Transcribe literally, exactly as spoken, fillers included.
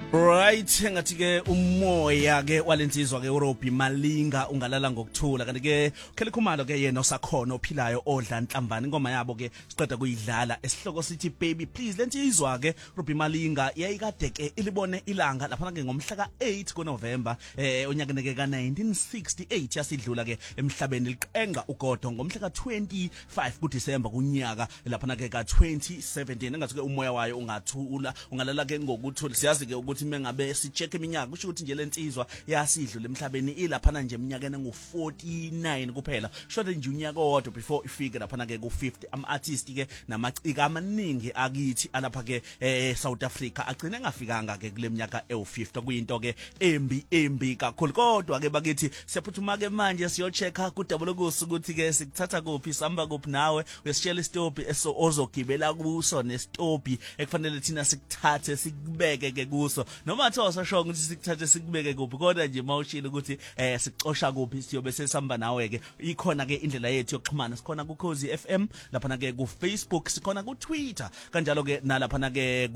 Right, ngathi ke umoya ke walensizwa ke uRobbie Malinga ungalala ngokuthula kanti ke ukhele khumalo ke yena osakhona ophilayo odla inhlambani ingoma yabo ke siqeda kuyidlala esihloko sithi baby please lensizwa ke Robbie Malinga yayikade ke ilibone ilanga lapha ke ngomhla ka eight kuNovember eh onyakeni ke ka nineteen sixty-eight yasidlula ke emhlabeni liqenga ugodo ngomhla ka twenty-five kuDisemba kunyaka lapha ke ka twenty seventeen engathi ke umoya wayo ungathula ungalala ke ngokuthula siyazi ke ukuthi mengabe si check iminyaka kusho ukuthi nje lensizwa yasidlula emhlabeni ilapha nje eminyakeni ngu forty-nine kuphela shode nje unyaka owodwa before ifike lapha ke ku fifty ama artist ke namacika amaningi akithi alapha ke eh South Africa agcine engafikanga ke kule minyaka ewu fifty kuyinto ke embi embi kakhulu kodwa ke bakithi siyaphuthuma ke manje siyo checka ku double kuso ukuthi ke sikuthatha kuphi samba kuphi nawe uyasitshela istophi eso ozogibela kuso nestophi ekufanele thina sikuthathe sikubeke ke kuso noma thosa sho ukuthi sikuthathe sikubeke kuphi kodwa nje mawushila ukuthi eh sicosha kuphi siyobe sesihamba nawe ke ikhona ke indlela yethu yokuxhumana sikhona ku Khosi F M lapha ke ku Facebook sikhona ku Twitter kanjalo ke nalapha ke